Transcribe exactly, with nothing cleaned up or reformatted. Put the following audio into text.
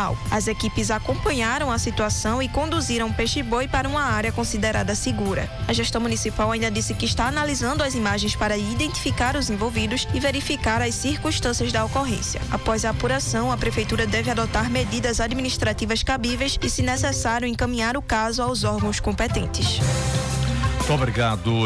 animal. As equipes acompanharam a situação e conduziram o peixe-boi para uma área considerada segura. A gestão municipal ainda disse que está analisando as imagens para identificar os envolvidos e verificar as circunstâncias da ocorrência. Após a apuração, a prefeitura deve adotar medidas administrativas cabíveis e, se necessário, encaminhar o caso aos órgãos competentes. Muito obrigado.